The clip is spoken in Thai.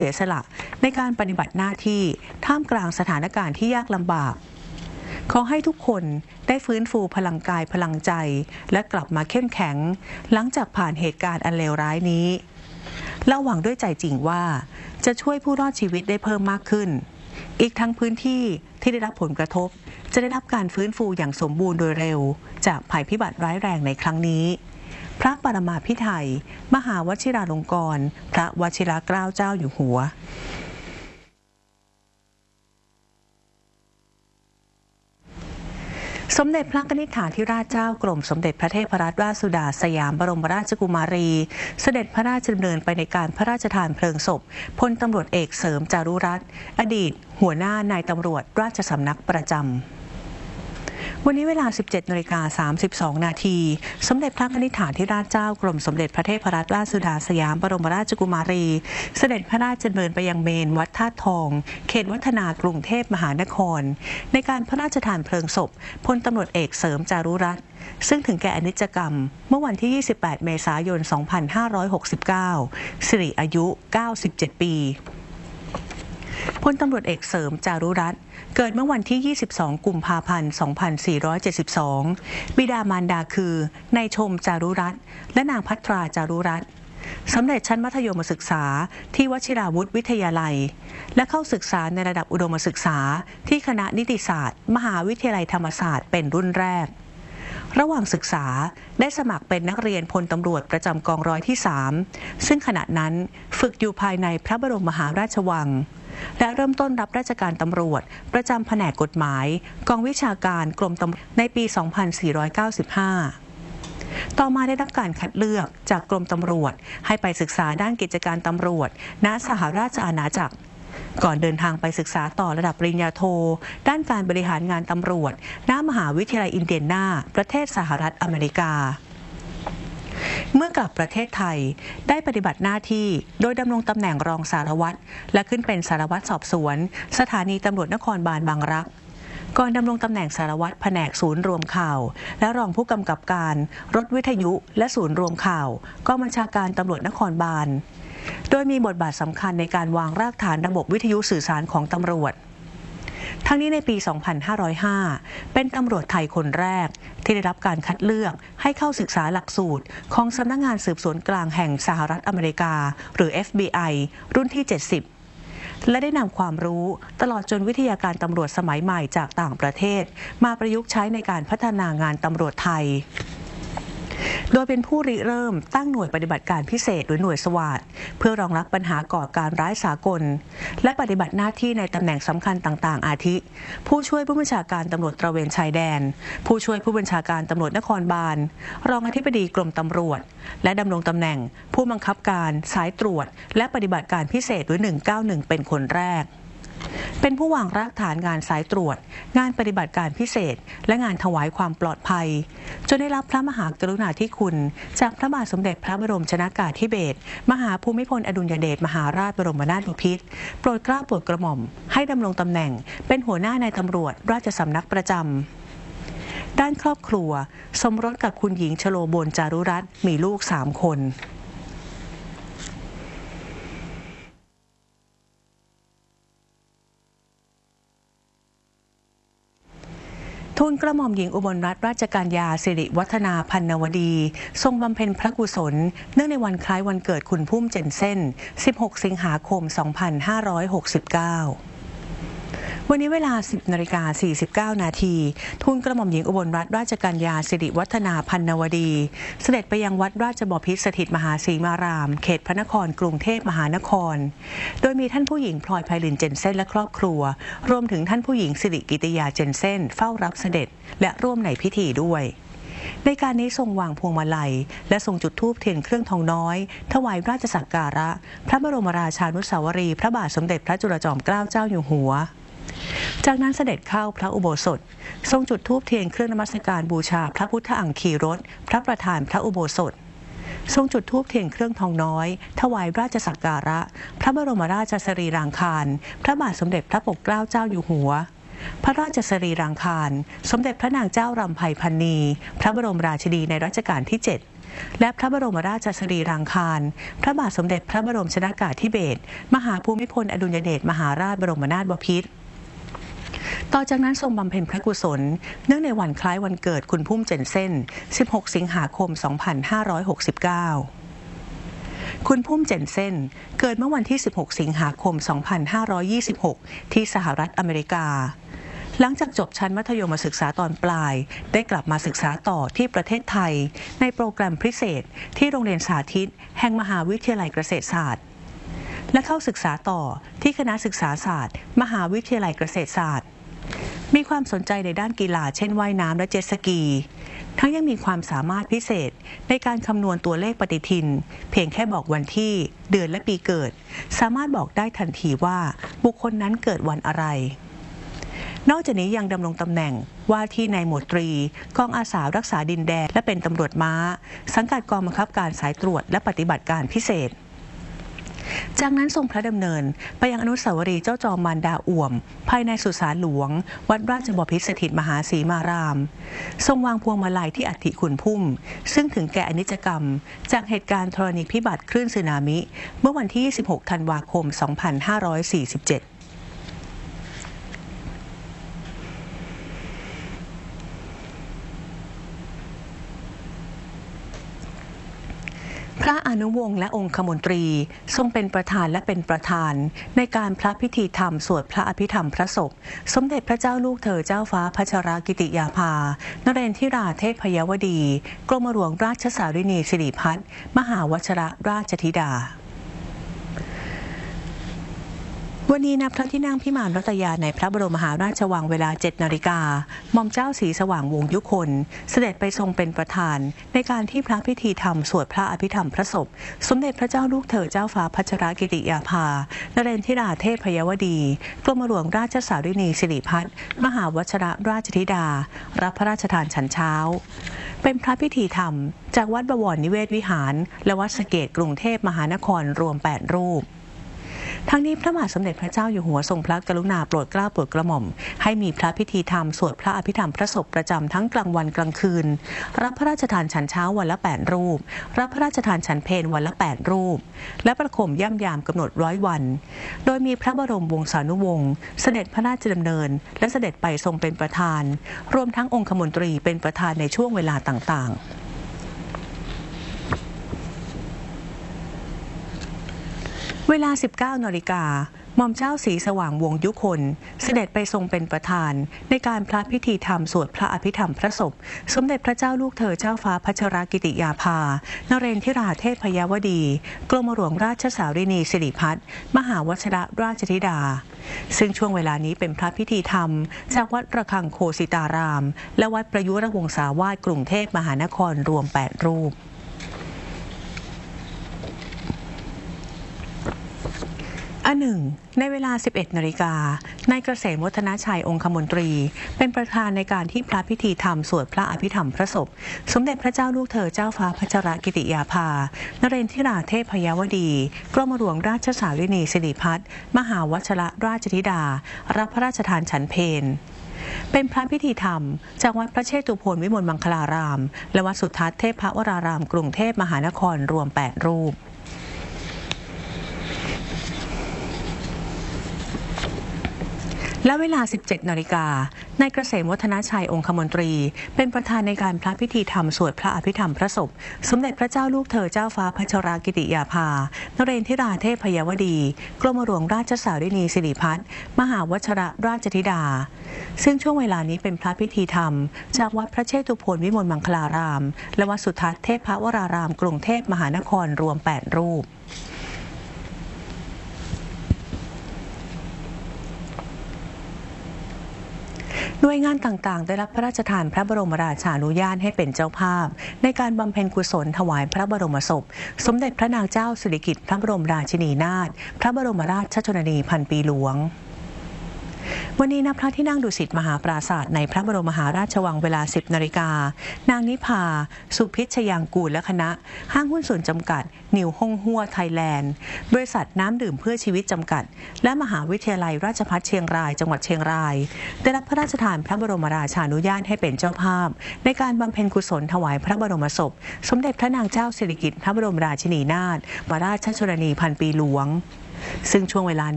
เสียสละในการปฏิบัติหน้าที่ท่ามกลางสถานการณ์ที่ยากลำบากขอให้ทุกคนได้ฟื้นฟูพลังกายพลังใจและกลับมาเข้มแข็งหลังจากผ่านเหตุการณ์อันเลวร้ายนี้และหวังด้วยใจจริงว่าจะช่วยผู้รอดชีวิตได้เพิ่มมากขึ้นอีกทั้งพื้นที่ที่ได้รับผลกระทบจะได้รับการฟื้นฟูอย่างสมบูรณ์โดยเร็วจากภัยพิบัติร้ายแรงในครั้งนี้พระปรมาภิไธยมหาวชิราลงกรณ์พระวชิรเกล้าเจ้าอยู่หัวสมเด็จพระนิธิฐาธิราชเจ้ากรมสมเด็จพระเทพรัตนราชสุดาสยามบรมราชกุมารีเสด็จพระราชดำเนินไปในการพระราชทานเพลิงศพพลตำรวจเอกเสริมจารุรัตน์อดีตหัวหน้านายตำรวจราชสำนักประจำวันนี้เวลา 17:32 นาทีสมเด็จพระนิธิฐาธิราชเจ้ากรมสมเด็จพระเทพรัตนราชสุดาสยามบรมราชกุมารีเสด็จพระราชดำเนินไปยังเมนวัดธาตุทองเขตวัฒนากรุงเทพมหานครในการพระราชทานเพลิงศพพลตำรวจเอกเสริมจารุรัตน์ซึ่งถึงแก่อนิจกรรมเมื่อวันที่ 28 เมษายน 2569 สิริอายุ 97 ปีพลตำรวจเอกเสริมจารุรัตน์เกิดเมื่อวันที่ 22 กุมภาพันธ์ 2472 บิดามารดาคือนายชมจารุรัตน์และนางภัทราจารุรัตน์สำเร็จชั้นมัธยมศึกษาที่วชิราวุธวิทยาลัยและเข้าศึกษาในระดับอุดมศึกษาที่คณะนิติศาสตร์มหาวิทยาลัยธรรมศาสตร์เป็นรุ่นแรกระหว่างศึกษาได้สมัครเป็นนักเรียนพลตำรวจประจำกองร้อยที่ 3ซึ่งขณะนั้นฝึกอยู่ภายในพระบรมมหาราชวังและเริ่มต้นรับราชการตำรวจประจำแผนกกฎหมายกองวิชาการกรมตำรวจในปี 2495 ต่อมาได้รับการคัดเลือกจากกรมตำรวจให้ไปศึกษาด้านกิจการตำรวจณสหราชอาณาจักรก่อนเดินทางไปศึกษาต่อระดับปริญญาโทด้านการบริหารงานตำรวจณมหาวิทยาลัยอินเดียนาประเทศสหรัฐอเมริกาเมื่อกลับประเทศไทยได้ปฏิบัติหน้าที่โดยดำรงตำแหน่งรองสารวัตรและขึ้นเป็นสารวัตรสอบสวนสถานีตำรวจนครบาลบางรักก่อนดำรงตำแหน่งสารวัตรแผนกศูนย์รวมข่าวและรองผู้กำกับการรถวิทยุและศูนย์รวมข่าวกองบัญชาการตำรวจนครบาลโดยมีบทบาทสำคัญในการวางรากฐานระบบวิทยุสื่อสารของตำรวจทั้งนี้ในปี 2505 เป็นตำรวจไทยคนแรกที่ได้รับการคัดเลือกให้เข้าศึกษาหลักสูตรของสำนักงานสืบสวนกลางแห่งสหรัฐอเมริกาหรือ FBI รุ่นที่ 70 และได้นำความรู้ตลอดจนวิทยาการตำรวจสมัยใหม่จากต่างประเทศมาประยุกต์ใช้ในการพัฒนางานตำรวจไทยโดยเป็นผู้ริเริ่มตั้งหน่วยปฏิบัติการพิเศษหรือหน่วยสวาทเพื่อรองรับปัญหาก่อการร้ายสากลและปฏิบัติหน้าที่ในตำแหน่งสำคัญต่างๆอาทิผู้ช่วยผู้บัญชาการตำรวจตระเวนชายแดนผู้ช่วยผู้บัญชาการตำรวจนครบาลรองอธิบดีกรมตำรวจและดำรงตำแหน่งผู้บังคับการสายตรวจและปฏิบัติการพิเศษหรือ191เป็นคนแรกเป็นผู้วางรากฐานงานสายตรวจงานปฏิบัติการพิเศษและงานถวายความปลอดภัยจนได้รับพระมหากรุณาธิคุณจากพระบาทสมเด็จพระบรมชนกาธิเบศรมหาภูมิพลอดุลยเดชมหาราชบรมนาถบพิตรโปรดเกล้าโปรดกระหม่อมให้ดำรงตำแหน่งเป็นหัวหน้านายตำรวจราชสำนักประจำด้านครอบครัวสมรสกับคุณหญิงชโลบลจารุรัตน์มีลูก3 คนทูลกระหม่อมหญิงอุบลรัตนราชกัญญาสิริวัฒนาพันนวดีทรงบำเพ็ญพระกุศลเนื่องในวันคล้ายวันเกิดคุณพุ่มเจนเซ่น 16 สิงหาคม 2569 วันนี้เวลา 10:49 นาทีทูลกระหม่อมหญิงอุบลรัตนราชกัญญาสิริวัฒนาพันนวดีเสด็จไปยังวัดราชบพิตรสถิตมหาศรีมารามเขตพระนครกรุงเทพมหานครโดยมีท่านผู้หญิงพลอยไพลินเจนเซ่นและครอบครัวรวมถึงท่านผู้หญิงสิริกิติยาเจนเซ่นเฝ้ารับเสด็จและร่วมในพิธีด้วยในการนี้ทรงวางพวงมาลัยและทรงจุดธูปเทียนเครื่องทองน้อยถวายราชสักการะพระบรมราชานุสาวรีย์พระบาทสมเด็จพระจุลจอมเกล้าเจ้าอยู่หัวจากนั้นเสด็จเข้าพระอุโบสถทรงจุดธูปเทียนเครื่องนมัสการบูชาพระพุทธอังคีรสพระประธานพระอุโบสถทรงจุดธูปเทียนเครื่องทองน้อยถวายราชสักการะพระบรมราชสรีรางคารพระบาทสมเด็จพระปกเกล้าเจ้าอยู่หัวพระราชสรีรางคารสมเด็จพระนางเจ้ารำไพพรรณีพระบรมราชินีในรัชกาลที่ 7 และพระบรมราชสรีรางคารพระบาทสมเด็จพระบรมชนกาธิเบศรมหาภูมิพลอดุลยเดชมหาราชบรมนาถบพิตรต่อจากนั้นทรงบำเพ็ญพระกุศลเนื่องในวันคล้ายวันเกิดคุณพุ่มเจนเซ่น 16 สิงหาคม 2569 คุณพุ่มเจนเซ่นเกิดเมื่อวันที่ 16 สิงหาคม 2526 ที่สหรัฐอเมริกาหลังจากจบชั้นมัธยมศึกษาตอนปลายได้กลับมาศึกษาต่อที่ประเทศไทยในโปรแกรมพิเศษที่โรงเรียนสาธิตแห่งมหาวิทยาลัยเกษตรศาสตร์และเข้าศึกษาต่อที่คณะศึกษาศาสตร์มหาวิทยาลัยเกษตรศาสตร์มีความสนใจในด้านกีฬาเช่นว่ายน้ำและเจ็ตสกีทั้งยังมีความสามารถพิเศษในการคำนวณตัวเลขปฏิทินเพียงแค่บอกวันที่เดือนและปีเกิดสามารถบอกได้ทันทีว่าบุคคลนั้นเกิดวันอะไรนอกจากนี้ยังดำรงตำแหน่งว่าที่นายหมวดตรีกองอาสารักษาดินแดนและเป็นตำรวจม้าสังกัดกองบังคับการสายตรวจและปฏิบัติการพิเศษจากนั้นทรงพระดำเนินไปยังอนุสาวรีย์เจ้าจอมมารดาอ่วมภายในสุสานหลวงวัดราชบพิตรสถิตมหาศรีมารามทรงวางพวงมาลัยที่อัฐิขุนพุ่มซึ่งถึงแก่อนิจกรรมจากเหตุการณ์ธรณีพิบัติคลื่นสึนามิเมื่อวันที่ 26 ธันวาคม 2547พระอนุวงศ์และองคมนตรีทรงเป็นประธานและเป็นประธานในการพระพิธีธรรมสวดพระอภิธรรมพระศพสมเด็จพระเจ้าลูกเธอเจ้าฟ้าพัชรกิติยาภานเรนทิราเทพยวดีกรมหลวงราชสารินีสิริพัฒน์มหาวชิรราชธิดาวันนี้ณพระที่นั่งพิมานรัตยาในพระบรมมหาราชวังเวลา 7 นาฬิกาหม่อมเจ้าศรีสว่างวงศ์ยุคนเสด็จไปทรงเป็นประธานในการที่พระพิธีธรรมสวดพระอภิธรรมพระศพสมเด็จพระเจ้าลูกเธอเจ้าฟ้าพัชรกิติยาภานเรนทิราเทพยวดีกรมหลวงราชสารินีสิริพัฒน์มหาวชิรราชธิดารับพระราชทานฉันเช้าเป็นพระพิธีธรรมจากวัดบวรนิเวศวิหารและวัดสะเกษกรุงเทพมหานครรวม 8 รูปทั้งนี้พระบาทสมเด็จพระเจ้าอยู่หัวทรงพระกรุณาโปรดเกล้าโปรดกระหม่อมให้มีพระพิธีธรรมสวดพระอภิธรรมพระศพประจำทั้งกลางวันกลางคืนรับพระราชทานฉันเช้าวันละ 8 รูปรับพระราชทานฉันเพลวันละ 8 รูปและประโคมย่ำยามกำหนด100 วันโดยมีพระบรมวงศานุวงศ์เสด็จพระราชดำเนินและเสด็จไปทรงเป็นประธานรวมทั้งองคมนตรีเป็นประธานในช่วงเวลาต่างๆเวลา 19 นาฬิกาหม่อมเจ้าศรีสว่างวงศ์ยุคนเสด็จไปทรงเป็นประธานในการพระพิธีธรรมสวดพระอภิธรรมพระศพสมเด็จพระเจ้าลูกเธอเจ้าฟ้าพัชรกิติยาภานเรนทิราเทพยวดีกรมหลวงราชสารินีสิริพัฒน์มหาวชิรราชธิดาซึ่งช่วงเวลานี้เป็นพระพิธีธรรมจากวัดระฆังโคสิตารามและวัดประยุรวงศาวาสกรุงเทพมหานครรวม 8 รูปอันหนึ่งในเวลา 11 นาฬิกานายเกษมวัฒนชัยองคมนตรีเป็นประธานในการที่พระพิธีธรรมสวดพระอภิธรรมพระศพสมเด็จพระเจ้าลูกเธอเจ้าฟ้าพัชรกิติยาภานเรนทิราเทพยวดีกรมหลวงราชสารินีสิริพัฒน์มหาวชิรราชธิดารับพระราชทานฉันเพลเป็นพระพิธีธรรมจากวัดพระเชตุพนวิมลมังคลารามและวัดสุทัศน์เทพวรารามกรุงเทพมหานครรวม 8 รูปและเวลา 17 นาฬิกานายเกษมวัฒนชัยองคมนตรีเป็นประธานในการพระพิธีธรรมสวดพระอภิธรรมพระศพสมเด็จพระเจ้าลูกเธอเจ้าฟ้าพัชรกิติยาภานเรนทิราเทพยวดีกรมหลวงราชสารินีสิริพัฒน์มหาวชิรราชธิดาซึ่งช่วงเวลานี้เป็นพระพิธีธรรมจากวัดพระเชตุพนวิมลมังคลารามและวัดสุทัศน์เทพวรารามกรุงเทพมหานครรวม 8 รูปหน่วยงานต่างๆได้รับพระราชทานพระบรมราชานุญาตให้เป็นเจ้าภาพในการบำเพ็ญกุศลถวายพระบรมศพสมเด็จพระนางเจ้าสิริกิติ์พระบรมราชินีนาถพระบรมราชชนนีพันปีหลวงวันนี้ณพระที่นั่งดุสิตมหาปราสาทในพระบรมมหาราชวังเวลา 10 นาฬิกานางนิพาสุพิชยางกูลและคณะห้างหุ้นส่วนจำกัดนิวฮ่องฮั่วไทยแลนด์บริษัทน้ำดื่มเพื่อชีวิตจำกัดและมหาวิทยาลัยราชภัฏเชียงรายจังหวัดเชียงรายได้รับพระราชทานพระบรมราชานุญาตให้เป็นเจ้าภาพในการบำเพ็ญกุศลถวายพระบรมศพสมเด็จพระนางเจ้าสิริกิติ์พระบรมราชินีนาถบรมราชชนนีพันปีหลวงซึ่งช่วงเวลา